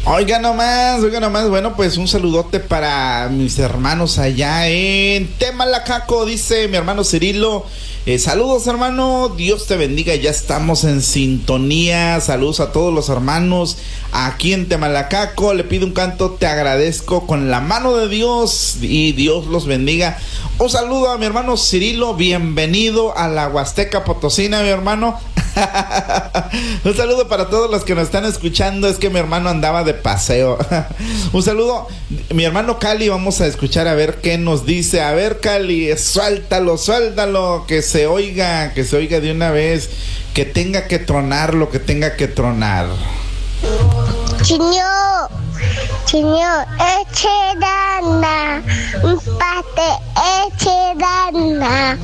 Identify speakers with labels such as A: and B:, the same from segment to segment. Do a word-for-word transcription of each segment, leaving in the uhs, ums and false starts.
A: Oiga nomás, oiga nomás, bueno, pues un saludote para mis hermanos allá en Temalacaco, dice mi hermano Cirilo. Eh, saludos, hermano, Dios te bendiga, ya estamos en sintonía. Saludos a todos los hermanos aquí en Temalacaco. Le pido un canto, te agradezco, con la mano de Dios, y Dios los bendiga. Un saludo a mi hermano Cirilo, bienvenido a la Huasteca Potosina, mi hermano. Un saludo para todos los que nos están escuchando. Es que mi hermano andaba de paseo. Un saludo, mi hermano Cali. Vamos a escuchar a ver qué nos dice. A ver, Cali, suéltalo, suéltalo, que se oiga, que se oiga de una vez, que tenga que tronar lo que tenga que tronar.
B: Señor, señor, eche dana, un pate, eche dana.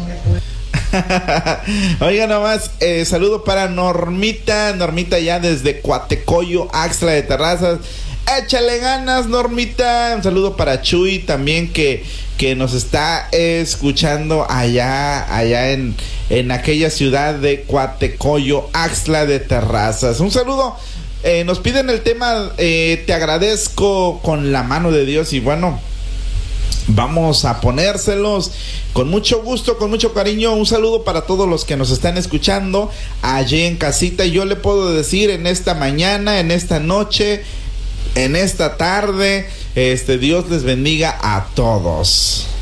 A: Oiga nomás, eh, saludo para Normita, Normita ya desde Cuatecoyo, Axtla de Terrazas. Échale ganas, Normita. Un saludo para Chuy también, que, que nos está escuchando allá, allá en, en aquella ciudad de Cuatecoyo, Axtla de Terrazas. Un saludo. Eh, nos piden el tema, eh, te agradezco, con la mano de Dios, y bueno, vamos a ponérselos con mucho gusto, con mucho cariño. Un saludo para todos los que nos están escuchando allí en casita. Y yo le puedo decir, en esta mañana, en esta noche, en esta tarde, este, Dios les bendiga a todos.